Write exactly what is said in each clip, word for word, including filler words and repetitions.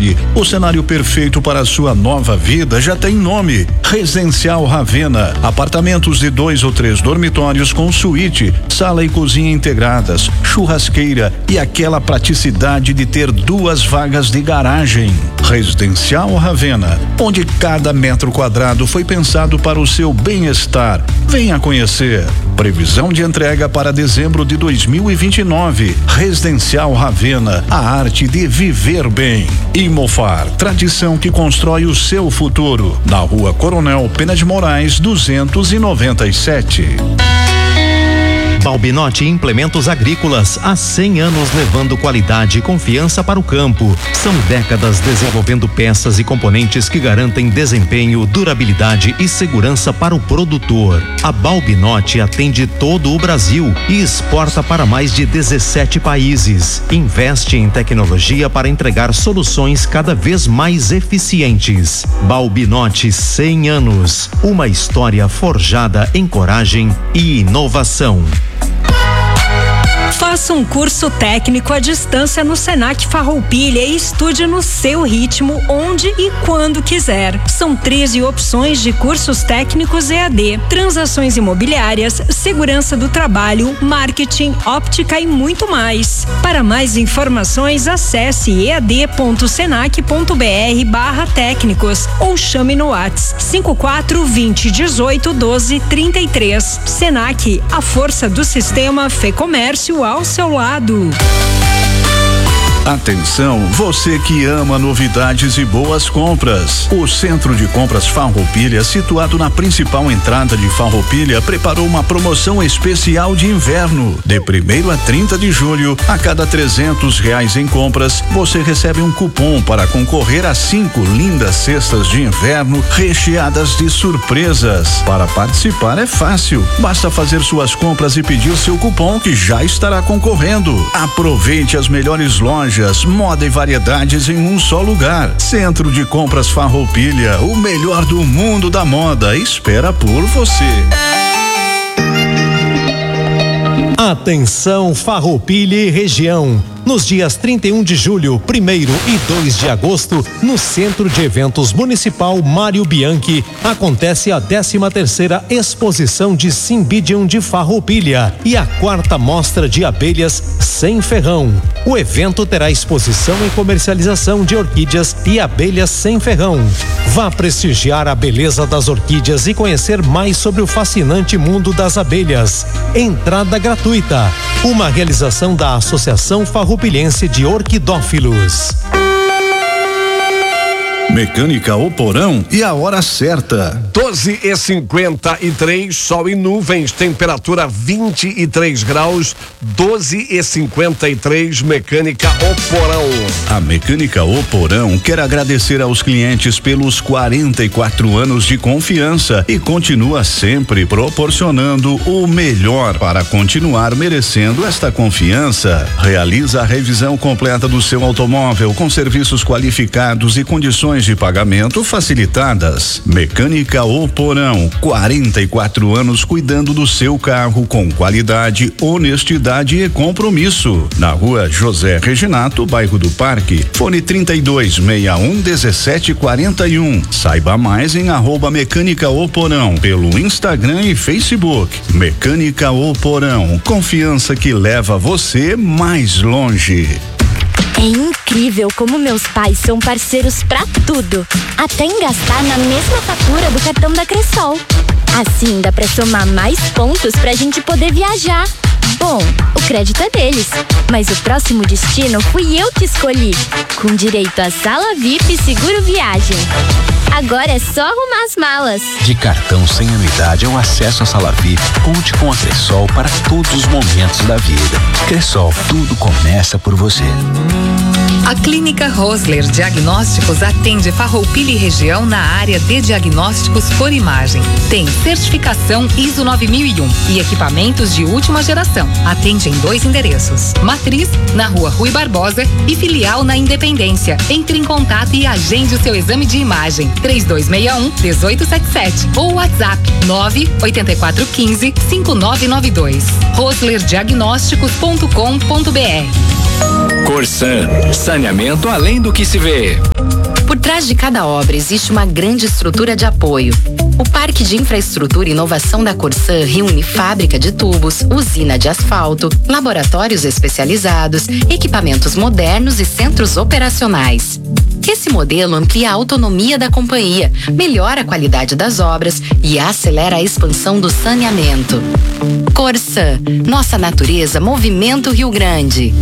sabe, o cenário perfeito para a sua nova vida já tem nome: Residencial Ravena. Apartamentos de dois ou três dormitórios com suíte, sala e cozinha integradas, churrasqueira e aquela praticidade de ter duas vagas de garagem. Residencial Ravena, onde cada metro quadrado foi pensado para o seu bem-estar. Venha conhecer. Previsão de entrega para dezembro de dois mil e vinte e nove. Residencial Ravena, a arte de viver bem. Imofar, tradição que constrói o seu futuro. Na Rua Coronel Pena de Moraes, duzentos e noventa e sete. Balbinotti Implementos Agrícolas, há cem anos levando qualidade e confiança para o campo. São décadas desenvolvendo peças e componentes que garantem desempenho, durabilidade e segurança para o produtor. A Balbinotti atende todo o Brasil e exporta para mais de dezessete países. Investe em tecnologia para entregar soluções cada vez mais eficientes. Balbinotti, cem anos. Uma história forjada em coragem e inovação. Faça um curso técnico à distância no Senac Farroupilha e estude no seu ritmo, onde e quando quiser. São treze opções de cursos técnicos E A D, transações imobiliárias, segurança do trabalho, marketing, óptica e muito mais. Para mais informações, acesse ead.senac.br barra técnicos ou chame no WhatsApp cinco quatro vinte dezoito doze trinta e três. Senac, a força do sistema Fê Comércio ao seu lado. Atenção, você que ama novidades e boas compras. O Centro de Compras Farroupilha, situado na principal entrada de Farroupilha, preparou uma promoção especial de inverno. De primeiro a trinta de julho, a cada trezentos reais em compras, você recebe um cupom para concorrer a cinco lindas cestas de inverno recheadas de surpresas. Para participar é fácil, basta fazer suas compras e pedir seu cupom que já estará concorrendo. Aproveite as melhores lojas, moda e variedades em um só lugar. Centro de Compras Farroupilha, o melhor do mundo da moda, espera por você. Atenção Farroupilha e região. Nos dias trinta e um de julho, primeiro e dois de agosto, no Centro de Eventos Municipal Mário Bianchi, acontece a décima terceira Exposição de Cymbidium de Farroupilha e a quarta Mostra de Abelhas Sem Ferrão. O evento terá exposição e comercialização de orquídeas e abelhas sem ferrão. Vá prestigiar a beleza das orquídeas e conhecer mais sobre o fascinante mundo das abelhas. Entrada gratuita. Uma realização da Associação Farroupilhense de Orquidófilos. Mecânica O Porão e a hora certa. doze e cinquenta e três, sol e nuvens, temperatura vinte e três graus, doze e cinquenta e três, Mecânica O Porão. A Mecânica O Porão quer agradecer aos clientes pelos quarenta e quatro anos de confiança e continua sempre proporcionando o melhor para continuar merecendo esta confiança. Realiza a revisão completa do seu automóvel com serviços qualificados e condições de pagamento facilitadas. Mecânica O Porão, quarenta e quatro anos cuidando do seu carro com qualidade, honestidade e compromisso. Na Rua José Reginato, bairro do Parque. Fone trinta e dois, sessenta e um, dezessete quarenta e um. Saiba mais em arroba Mecânica O Porão pelo Instagram e Facebook. Mecânica O Porão, confiança que leva você mais longe. É incrível como meus pais são parceiros pra tudo, até em gastar na mesma fatura do cartão da Cressol. Assim dá pra somar mais pontos pra gente poder viajar. Bom, o crédito é deles, mas o próximo destino fui eu que escolhi, com direito a sala V I P e seguro viagem. Agora é só arrumar as malas. De cartão sem anuidade ao acesso à sala V I P, conte com a Cressol para todos os momentos da vida. Cressol, tudo começa por você. A Clínica Rosler Diagnósticos atende Farroupilha e região na área de diagnósticos por imagem. Tem certificação I S O nove mil e um e equipamentos de última geração. Atende em dois endereços: Matriz, na Rua Rui Barbosa, e Filial na Independência. Entre em contato e agende o seu exame de imagem. três dois seis um, um oito sete sete ou WhatsApp nove oito quatro um cinco, cinco nove nove dois. rosler diagnósticos ponto com ponto br. Corsan, saneamento além do que se vê. Por trás de cada obra existe uma grande estrutura de apoio. O Parque de Infraestrutura e Inovação da Corsan reúne fábrica de tubos, usina de asfalto, laboratórios especializados, equipamentos modernos e centros operacionais. Esse modelo amplia a autonomia da companhia, melhora a qualidade das obras e acelera a expansão do saneamento. Corsan, nossa natureza, Movimento Rio Grande.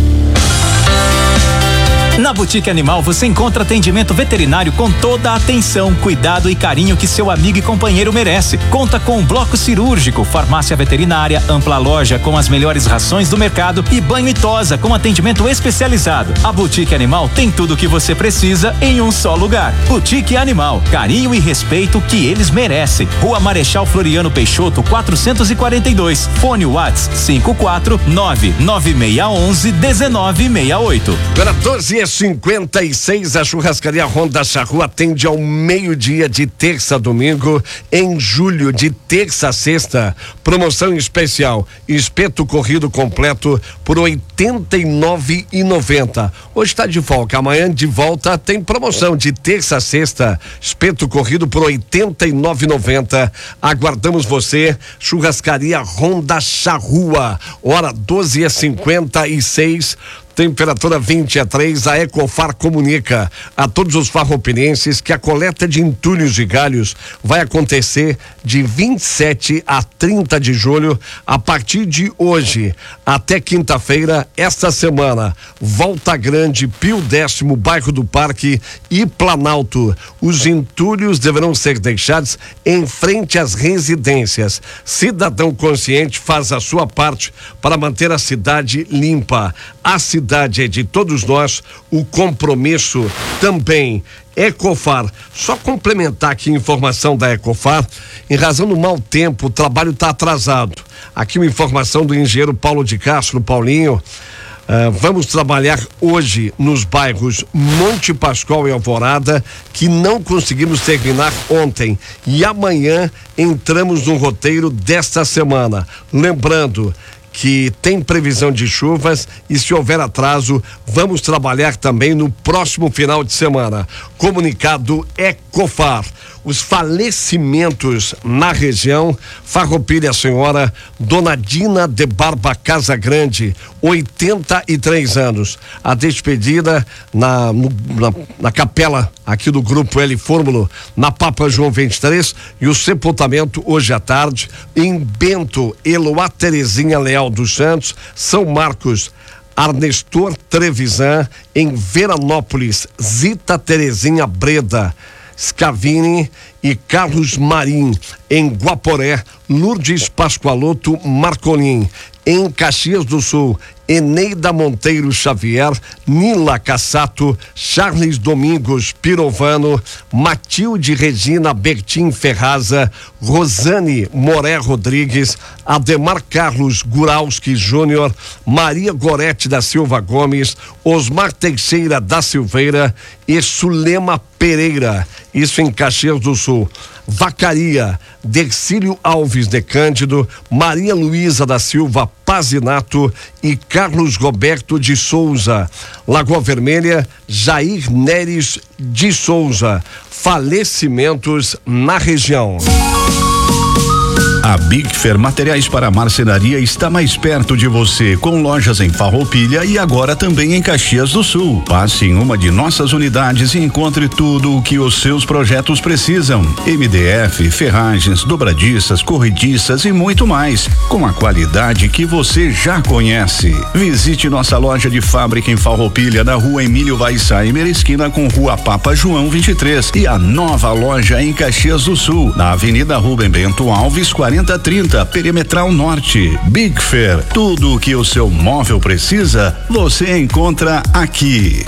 Na Boutique Animal você encontra atendimento veterinário com toda a atenção, cuidado e carinho que seu amigo e companheiro merece. Conta com um bloco cirúrgico, farmácia veterinária, ampla loja com as melhores rações do mercado e banho e tosa com atendimento especializado. A Boutique Animal tem tudo o que você precisa em um só lugar. Boutique Animal, carinho e respeito que eles merecem. Rua Marechal Floriano Peixoto, quatrocentos e quarenta e dois. Fone WhatsApp cinco quatro nove nove seis um um um nove seis oito. Agora doze e cinquenta e seis, a Churrascaria Honda Charrua atende ao meio-dia de terça a domingo, em julho, de terça a sexta. Promoção especial: espeto corrido completo por oitenta e nove reais e noventa centavos. Hoje está de folga, amanhã de volta tem promoção de terça a sexta. Espeto corrido por oitenta e nove reais e noventa centavos. Aguardamos você. Churrascaria Honda Charrua. Hora doze e cinquenta e seis. Temperatura vinte a três. A Ecofar comunica a todos os farroupilhenses que a coleta de entulhos e galhos vai acontecer de vinte e sete a trinta de julho, a partir de hoje até quinta-feira, esta semana. Volta Grande, Pio Décimo, Bairro do Parque e Planalto. Os entulhos deverão ser deixados em frente às residências. Cidadão consciente faz a sua parte para manter a cidade limpa. A cidade é de todos nós, o compromisso também. Ecofar, só complementar aqui a informação da Ecofar, em razão do mau tempo, o trabalho está atrasado. Aqui uma informação do engenheiro Paulo de Castro, Paulinho. Uh, vamos trabalhar hoje nos bairros Monte Pascoal e Alvorada, que não conseguimos terminar ontem, e amanhã entramos no roteiro desta semana. Lembrando que tem previsão de chuvas e, se houver atraso, vamos trabalhar também no próximo final de semana. Comunicado Ecofar. Os falecimentos na região: Farroupilha, senhora Dona Dina de Barba Casa Grande, oitenta e três anos. A despedida na, no, na, na capela aqui do Grupo L Fórmulo, na Papa João vinte e três, e o sepultamento hoje à tarde em Bento, Eloá Terezinha Leal dos Santos, São Marcos, Arnestor Trevisan, em Veranópolis, Zita Terezinha Breda, Scavini e Carlos Marim, em Guaporé, Lourdes Pascoaloto Marcolin, em Caxias do Sul, Eneida Monteiro Xavier, Nila Cassato, Charles Domingos Pirovano, Matilde Regina Bertim Ferraza, Rosane Moré Rodrigues, Ademar Carlos Gurauski Júnior, Maria Gorete da Silva Gomes, Osmar Teixeira da Silveira e Sulema Pereira, isso em Caxias do Sul. Vacaria, Dercílio Alves de Cândido, Maria Luísa da Silva Pazinato e Carlos Roberto de Souza. Lagoa Vermelha, Jair Neres de Souza. Falecimentos na região. A Big Fair Materiais para Marcenaria está mais perto de você, com lojas em Farroupilha e agora também em Caxias do Sul. Passe em uma de nossas unidades e encontre tudo o que os seus projetos precisam. M D F, ferragens, dobradiças, corrediças e muito mais, com a qualidade que você já conhece. Visite nossa loja de fábrica em Farroupilha, na Rua Emílio Weissheimer, esquina com Rua Papa João vinte e três, e a nova loja em Caxias do Sul, na Avenida Rubem Bento Alves, quarenta trinta, Perimetral Norte. Big Fair, tudo o que o seu móvel precisa, você encontra aqui.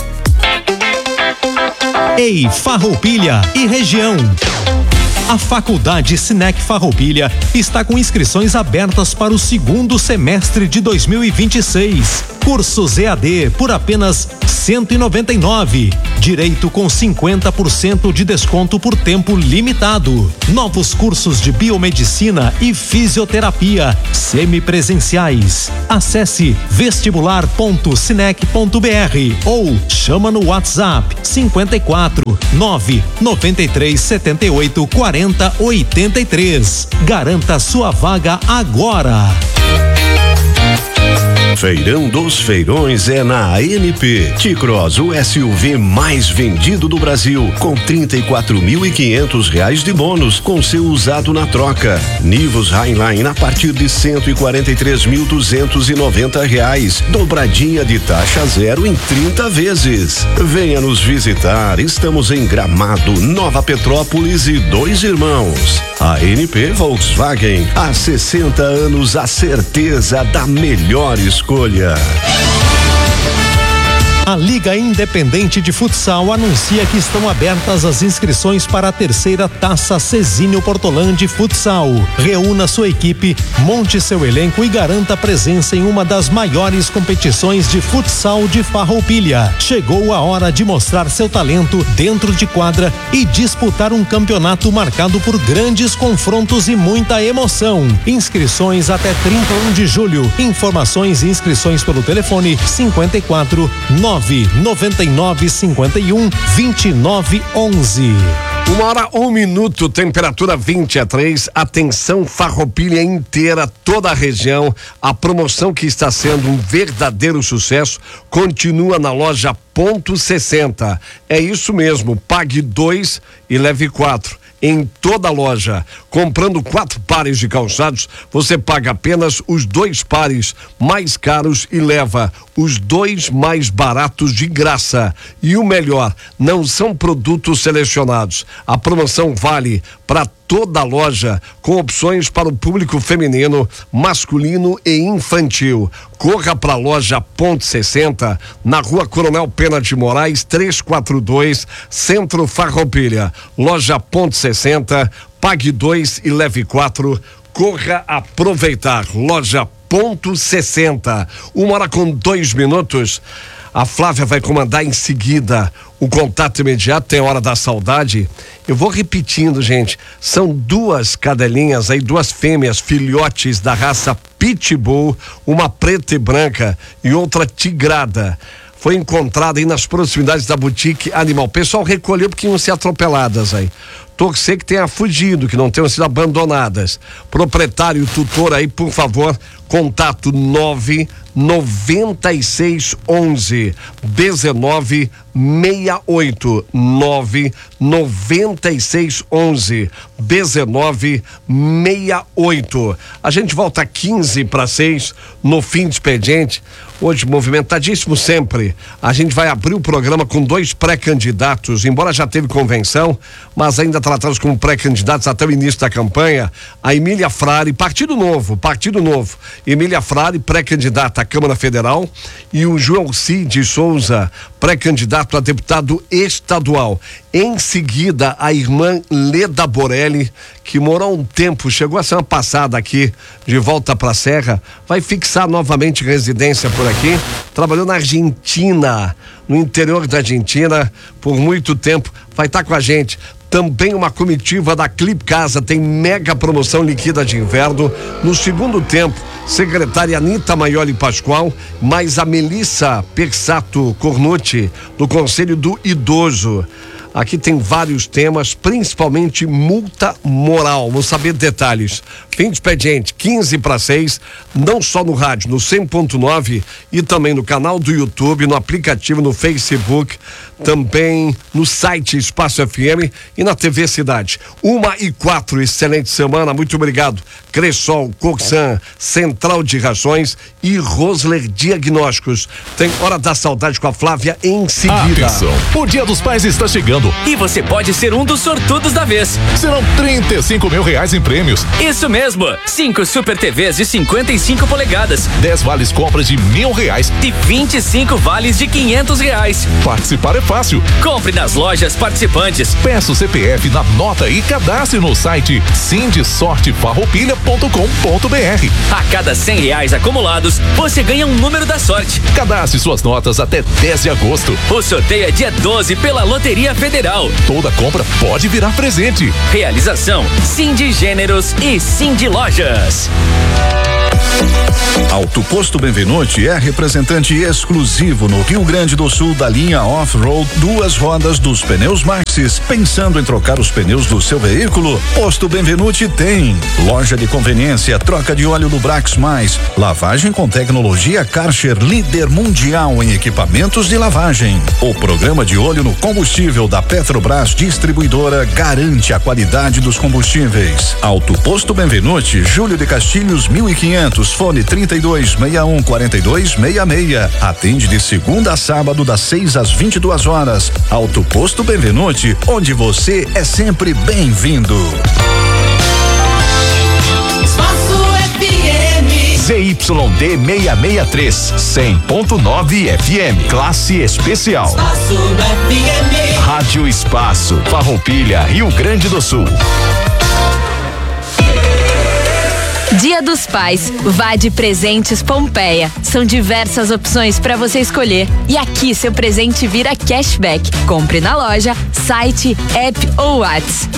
Ei, Farroupilha e região. A Faculdade Sinec Farroupilha está com inscrições abertas para o segundo semestre de dois mil e vinte e seis. Cursos E A D por apenas cento e noventa e nove. Direito com cinquenta por cento de desconto por tempo limitado. Novos cursos de biomedicina e fisioterapia semipresenciais. Acesse vestibular ponto sinec ponto br ou chama no WhatsApp cinquenta e quatro nove noventa e três setenta e oito quarenta oitenta e três. Garanta sua vaga agora. Feirão dos Feirões é na A N P. T-Cross, o S U V mais vendido do Brasil, com trinta e quatro mil e quinhentos reais de bônus, com seu usado na troca. Nivus Highline a partir de cento e quarenta e três mil duzentos e noventa reais. Dobradinha de taxa zero em trinta vezes. Venha nos visitar. Estamos em Gramado, Nova Petrópolis e Dois Irmãos. A N P Volkswagen, há sessenta anos, a certeza da melhor escolha. A Liga Independente de Futsal anuncia que estão abertas as inscrições para a terceira Taça Cezinho Portolândia Futsal. Reúna sua equipe, monte seu elenco e garanta presença em uma das maiores competições de futsal de Farroupilha. Chegou a hora de mostrar seu talento dentro de quadra e disputar um campeonato marcado por grandes confrontos e muita emoção. Inscrições até trinta e um de julho. Informações e inscrições pelo telefone cinquenta e quatro nove noventa e nove cinquenta e um vinte e nove onze. Uma hora, um minuto, temperatura vinte a três. Atenção, Farroupilha inteira, toda a região. A promoção que está sendo um verdadeiro sucesso continua na loja Ponto sessenta. É isso mesmo, pague dois e leve quatro. Em toda a loja, comprando quatro pares de calçados, você paga apenas os dois pares mais caros e leva os dois mais baratos de graça. E o melhor, não são produtos selecionados. A promoção vale para toda a loja, com opções para o público feminino, masculino e infantil. Corra para a loja Ponto sessenta, na Rua Coronel Pena de Moraes, trezentos e quarenta e dois, Centro Farroupilha. Loja Ponto sessenta, pague dois e leve quatro. Corra aproveitar. Loja Ponto sessenta. Uma hora com dois minutos. A Flávia vai comandar em seguida o contato imediato, tem Hora da Saudade. Eu vou repetindo, gente, são duas cadelinhas aí, duas fêmeas, filhotes da raça Pitbull, uma preta e branca e outra tigrada. Foi encontrada aí nas proximidades da boutique Animal. O pessoal recolheu porque iam ser atropeladas aí. Torcer que tenha fugido, que não tenham sido abandonadas. Proprietário, tutor aí, por favor, contato nove noventa e seis onze dezenove sessenta e oito, nove noventa e seis onze dezenove sessenta e oito. A gente volta quinze para seis no fim de expediente. Hoje movimentadíssimo sempre. A gente vai abrir o programa com dois pré-candidatos, embora já teve convenção, mas ainda tratados como pré-candidatos até o início da campanha. A Emília Frari, Partido Novo, Partido Novo. Emília Frari, pré-candidata à Câmara Federal, e o João Cid Souza, pré-candidato a deputado estadual. Em seguida, a irmã Leda Borelli, que morou um tempo, chegou a semana passada aqui, de volta para a Serra, vai fixar novamente residência por aqui, trabalhou na Argentina, no interior da Argentina, por muito tempo, vai estar com a gente. Também uma comitiva da Clip Casa tem mega promoção liquida de inverno. No segundo tempo, secretária Anita Maioli Pascoal, mais a Melissa Persato Cornucci, do Conselho do Idoso. Aqui tem vários temas, principalmente multa moral. Vamos saber detalhes. Fim de expediente, quinze para seis, não só no rádio, no cem ponto nove e também no canal do YouTube, no aplicativo, no Facebook, também no site Espaço F M e na T V Cidade. Uma e quatro, excelente semana, muito obrigado. Cressol, Coxan, Central de Rações e Rosler Diagnósticos. Tem Hora da Saudade com a Flávia em seguida. Atenção, o Dia dos Pais está chegando e você pode ser um dos sortudos da vez. Serão trinta e cinco mil reais em prêmios. Isso mesmo. mesmo! Cinco Super T Vs de cinquenta e cinco polegadas. dez vales compras de mil reais. E vinte e cinco vales de quinhentos reais. Participar é fácil. Compre nas lojas participantes. Peça o C P F na nota e cadastre no site sinde sorte farroupilha ponto com ponto br. A cada cem reais acumulados, você ganha um número da sorte. Cadastre suas notas até dez de agosto. O sorteio é dia doze pela Loteria Federal. Toda compra pode virar presente. Realização Cindy Gêneros e Cindy Lojas. Auto Posto Benvenuti é representante exclusivo no Rio Grande do Sul da linha Off-Road duas rodas dos pneus Maxxis. Pensando em trocar os pneus do seu veículo? Posto Benvenuti tem loja de conveniência, troca de óleo do Brax Mais, lavagem com tecnologia Karcher, líder mundial em equipamentos de lavagem. O programa de óleo no combustível da Petrobras Distribuidora garante a qualidade dos combustíveis. Auto Posto Benvenuti, Júlio de Castilhos mil e quinhentos, fone trinta e dois, sessenta e um, quarenta e dois, sessenta e seis. Atende de segunda a sábado das seis às vinte e duas horas. Auto Posto Benvenuti, onde você é sempre bem-vindo. Espaço F M. Z Y D seiscentos e sessenta e três, cem ponto nove F M, classe especial. Espaço F M. Rádio Espaço, Farroupilha, Rio Grande do Sul. Dia dos Pais, vá de Presentes Pompeia. São diversas opções para você escolher. E aqui seu presente vira cashback. Compre na loja, site, app ou WhatsApp.